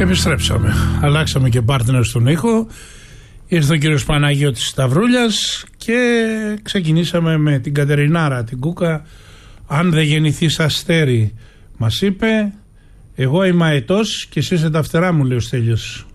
Επιστρέψαμε. Αλλάξαμε και partner στον ήχο. Ήρθε ο κύριος Παναγιώτης Σταυρούλιας και ξεκινήσαμε με την Κατερινάρα, την Κούκα. Αν δεν γεννηθείς αστέρι, μας είπε, εγώ είμαι αετός και εσύ είσαι τα φτερά μου, λέει ο Στέλιος.